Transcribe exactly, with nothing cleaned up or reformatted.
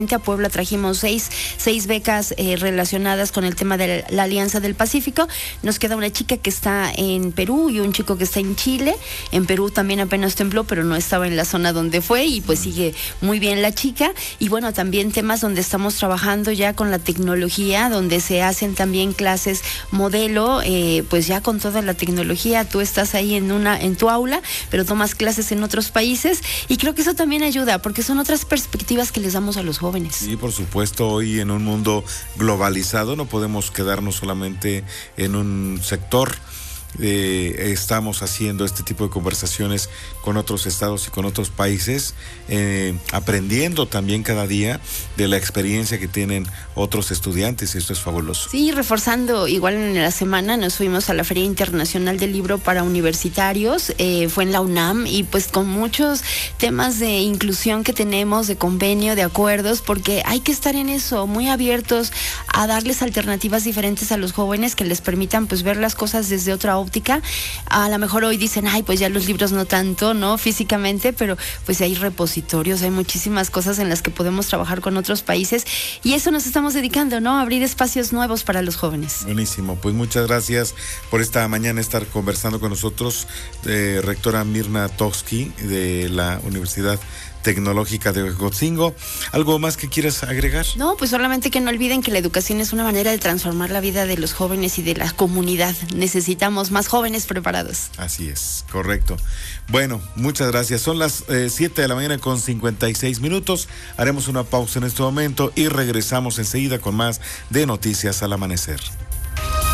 A Puebla trajimos seis, seis becas eh, relacionadas con el tema de la, la Alianza del Pacífico. Nos queda una chica que está en Perú y un chico que está en Chile. En Perú también apenas tembló, pero no estaba en la zona donde fue y pues sigue muy bien la chica. Y bueno, también temas donde estamos trabajando ya con la tecnología, donde se hacen también clases modelo, eh, pues ya con toda la tecnología. Tú estás ahí en una, en tu aula, pero tomas clases en otros países y creo que eso también ayuda porque son otras perspectivas que les damos a los jóvenes. Sí, por supuesto, hoy en un mundo globalizado no podemos quedarnos solamente en un sector. Eh, estamos haciendo este tipo de conversaciones con otros estados y con otros países, eh, aprendiendo también cada día de la experiencia que tienen otros estudiantes, y esto es fabuloso. Sí, reforzando, igual en la semana nos fuimos a la Feria Internacional del Libro para Universitarios, eh, fue en la UNAM y pues con muchos temas de inclusión que tenemos, de convenio, de acuerdos, porque hay que estar en eso, muy abiertos a darles alternativas diferentes a los jóvenes que les permitan pues ver las cosas desde otra óptica. A lo mejor hoy dicen, ay, pues ya los libros no tanto, ¿no? Físicamente, pero pues hay repositorios, hay muchísimas cosas en las que podemos trabajar con otros países y eso nos estamos dedicando, ¿no? A abrir espacios nuevos para los jóvenes. Buenísimo, pues muchas gracias por esta mañana estar conversando con nosotros, eh, rectora Mirna Toski de la Universidad Tecnológica de Huejotzingo. ¿Algo más que quieras agregar? No, pues solamente que no olviden que la educación es una manera de transformar la vida de los jóvenes y de la comunidad. Necesitamos más jóvenes preparados. Así es, correcto. Bueno, muchas gracias. Son las eh, siete de la mañana con cincuenta y seis minutos. Haremos una pausa en este momento y regresamos enseguida con más de Noticias al Amanecer.